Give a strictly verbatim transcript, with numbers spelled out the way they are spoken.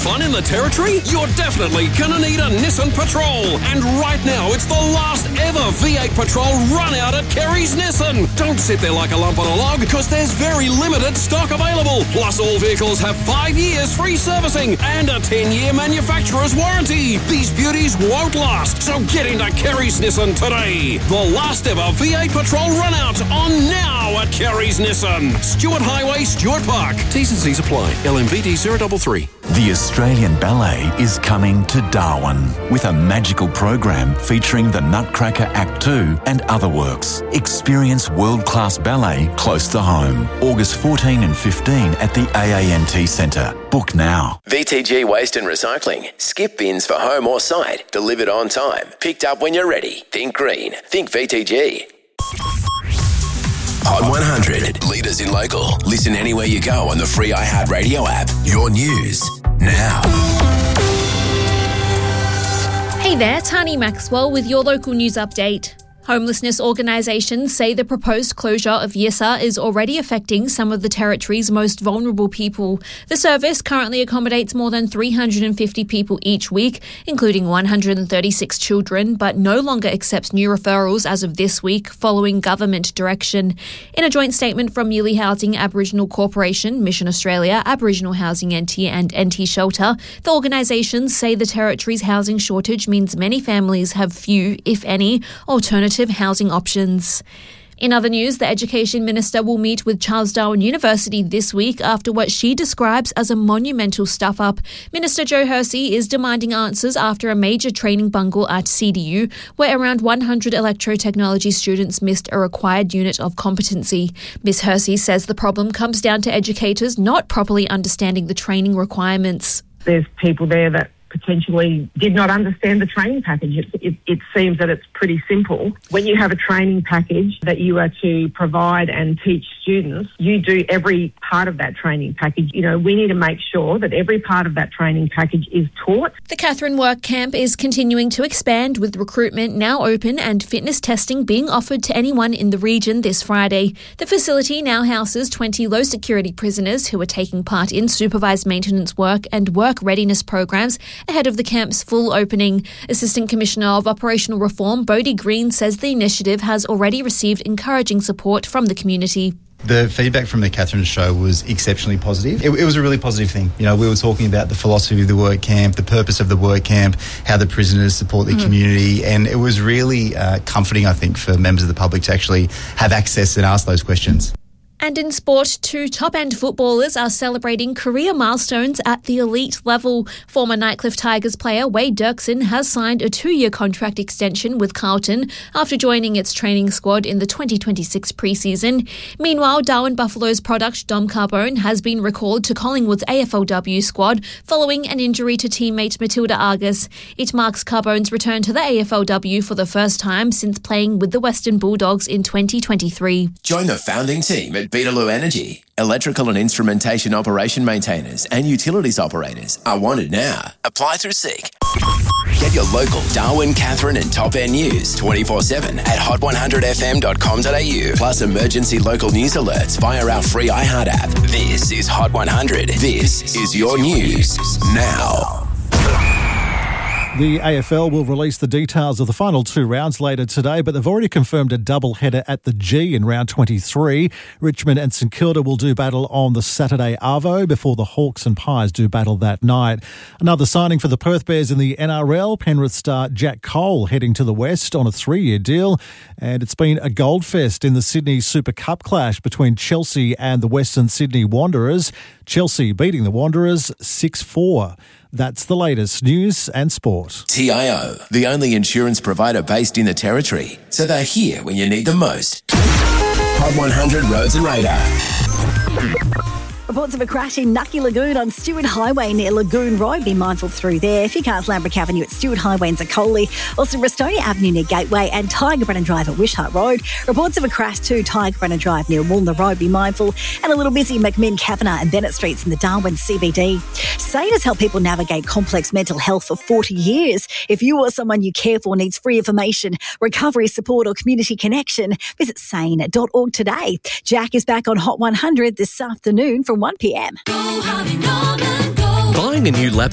fun in the Territory? You're definitely gonna need a Nissan Patrol. And right now, it's the last ever V eight Patrol run out at Kerry's Nissan. Don't sit there like a lump on a log, because there's very limited stock available. Plus, all vehicles have five years free servicing and a ten-year manufacturer's warranty. These beauties won't last, so get into Kerry's Nissan today. The last ever V eight Patrol run out on now at Kerry's Nissan. Stewart Highway, Stewart Park. T's and C's apply. L M V D zero three three. The Australian Ballet is coming to Darwin with a magical program featuring the Nutcracker Act two and other works. Experience world-class ballet close to home. August fourteen and fifteen at the A A N T Centre. Book now. V T G Waste and Recycling. Skip bins for home or site. Delivered on time. Picked up when you're ready. Think green. Think V T G. Hot one hundred. Leaders in local. Listen anywhere you go on the free iHeartRadio app. Your news now. Hey there, Tani Maxwell with your local news update. Homelessness organisations say the proposed closure of Yissa is already affecting some of the Territory's most vulnerable people. The service currently accommodates more than three hundred fifty people each week, including one hundred thirty-six children, but no longer accepts new referrals as of this week, following government direction. In a joint statement from Yili Housing Aboriginal Corporation, Mission Australia, Aboriginal Housing N T and N T Shelter, the organisations say the Territory's housing shortage means many families have few, if any, alternative housing options. In other news, the Education Minister will meet with Charles Darwin University this week after what she describes as a monumental stuff-up. Minister Joe Hersey is demanding answers after a major training bungle at C D U, where around one hundred electrotechnology students missed a required unit of competency. Miz Hersey says the problem comes down to educators not properly understanding the training requirements. There's people there that potentially did not understand the training package. It, it, it seems that it's pretty simple. When you have a training package that you are to provide and teach students, you do every part of that training package. You know, we need to make sure that every part of that training package is taught. The Catherine Work Camp is continuing to expand, with recruitment now open and fitness testing being offered to anyone in the region this Friday. The facility now houses twenty low-security prisoners who are taking part in supervised maintenance work and work readiness programs ahead of the camp's full opening. Assistant Commissioner of Operational Reform, Bodie Green, says the initiative has already received encouraging support from the community. The feedback from the Catherine show was exceptionally positive. It, it was a really positive thing. You know, we were talking about the philosophy of the work camp, the purpose of the work camp, how the prisoners support the mm. community, and it was really uh, comforting, I think, for members of the public to actually have access and ask those questions. And in sport, two top-end footballers are celebrating career milestones at the elite level. Former Nightcliff Tigers player Wade Dirksen has signed a two-year contract extension with Carlton after joining its training squad in the twenty twenty-six pre-season. Meanwhile, Darwin Buffaloes product Dom Carbone has been recalled to Collingwood's A F L W squad following an injury to teammate Matilda Argus. It marks Carbone's return to the A F L W for the first time since playing with the Western Bulldogs in twenty twenty-three. Join the founding team at Beetaloo Energy. Electrical and instrumentation operation maintainers and utilities operators are wanted now. Apply through Seek. Get your local Darwin, Catherine and Top End news twenty-four seven at hot one hundred f m dot com dot a u. Plus emergency local news alerts via our free iHeart app. This is Hot one hundred. This is your news now. The A F L will release the details of the final two rounds later today, but they've already confirmed a double-header at the G in round twenty-three. Richmond and St Kilda will do battle on the Saturday Arvo before the Hawks and Pies do battle that night. Another signing for the Perth Bears in the N R L, Penrith star Jack Cole heading to the West on a three-year deal. And it's been a goldfest in the Sydney Super Cup clash between Chelsea and the Western Sydney Wanderers. Chelsea beating the Wanderers six four. That's the latest news and sport. T I O, the only insurance provider based in the Territory, so they're here when you need them most. Hot one hundred Roads and Radar. Reports of a crash in Nucky Lagoon on Stewart Highway near Lagoon Road. Be mindful through there. A few cars, Lambrick Avenue at Stewart Highway in Zacoli. Also Restonia Avenue near Gateway and Tiger Brennan Drive at Wishart Road. Reports of a crash too, Tiger Brennan Drive near Woolner Road. Be mindful. And a little busy McMinn, Kavanagh and Bennett Streets in the Darwin C B D. SANE has helped people navigate complex mental health for forty years. If you or someone you care for needs free information, recovery support or community connection, visit sane dot org today. Jack is back on Hot one hundred this afternoon from one p m. Buying a new laptop